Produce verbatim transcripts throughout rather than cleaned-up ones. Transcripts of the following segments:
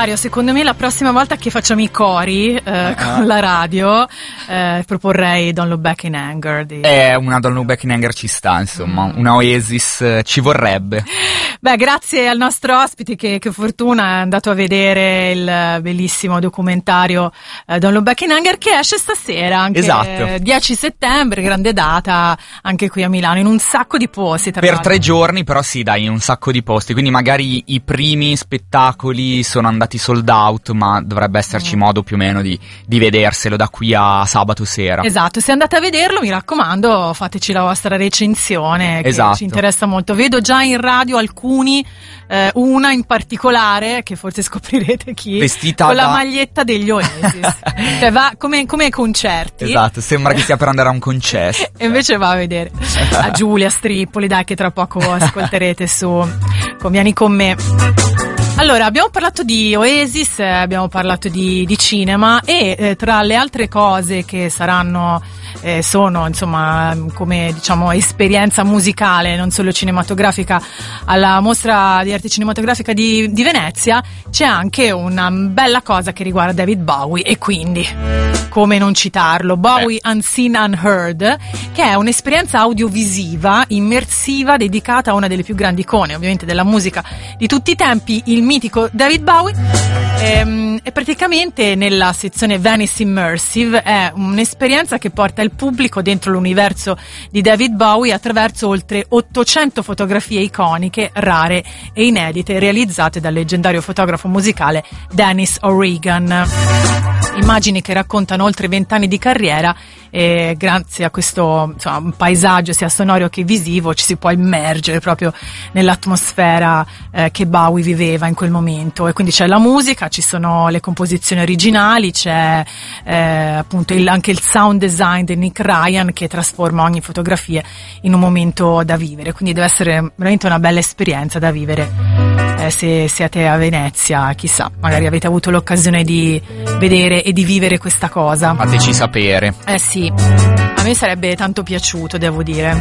Dario, secondo me la prossima volta che facciamo i cori eh, uh-huh. con la radio eh, proporrei Don't Look Back in Anger di... Eh, una Don't Look Back in Anger ci sta, insomma, mm. una Oasis eh, ci vorrebbe. Beh, grazie al nostro ospite che, che fortuna è andato a vedere il bellissimo documentario eh, Don't Look Back in Anger, che esce stasera, anche esatto. dieci settembre, grande data anche qui a Milano, in un sacco di posti. Tra per l'altro. tre giorni, però sì, dai, in un sacco di posti, quindi magari i primi spettacoli sono andati sold out, ma dovrebbe esserci mm. modo più o meno di, di vederselo da qui a sabato sera. Esatto, se andate a vederlo, mi raccomando, fateci la vostra recensione, che esatto. ci interessa molto. Vedo già in radio alcuni Eh, una in particolare, che forse scoprirete chi, vestita con da... la maglietta degli Oasis. Cioè va come, come ai concerti. Esatto, sembra che sia per andare a un concesso. E invece va a vedere a Giulia Strippoli, dai, che tra poco ascolterete su con Vieni con me. Allora, abbiamo parlato di Oasis, eh, abbiamo parlato di, di cinema e eh, tra le altre cose che saranno, eh, sono insomma come diciamo esperienza musicale, non solo cinematografica, alla mostra di arte cinematografica di, di Venezia, c'è anche una bella cosa che riguarda David Bowie, e quindi come non citarlo, Bowie eh. Unseen Unheard, che è un'esperienza audiovisiva immersiva dedicata a una delle più grandi icone ovviamente della musica di tutti i tempi, il mitico David Bowie. Ehm, e praticamente nella sezione Venice Immersive è un'esperienza che porta il pubblico dentro l'universo di David Bowie attraverso oltre ottocento fotografie iconiche, rare e inedite, realizzate dal leggendario fotografo musicale Dennis O'Regan. Immagini che raccontano oltre vent'anni di carriera, e grazie a questo insomma, paesaggio sia sonoro che visivo ci si può immergere proprio nell'atmosfera eh, che Bowie viveva in quel momento. E quindi c'è la musica, ci sono le composizioni originali, c'è eh, appunto il, anche il sound design di Nick Ryan, che trasforma ogni fotografia in un momento da vivere, quindi deve essere veramente una bella esperienza da vivere. Eh, se siete a Venezia, chissà, magari avete avuto l'occasione di vedere e di vivere questa cosa. Fateci sapere. Eh sì, a me sarebbe tanto piaciuto, devo dire.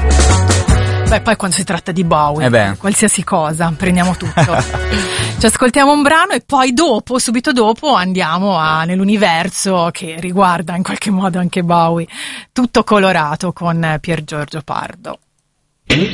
Beh, poi quando si tratta di Bowie, eh beh. qualsiasi cosa, prendiamo tutto. Ci ascoltiamo un brano e poi dopo, subito dopo, andiamo a, nell'universo che riguarda in qualche modo anche Bowie, tutto colorato con Pier Giorgio Pardo.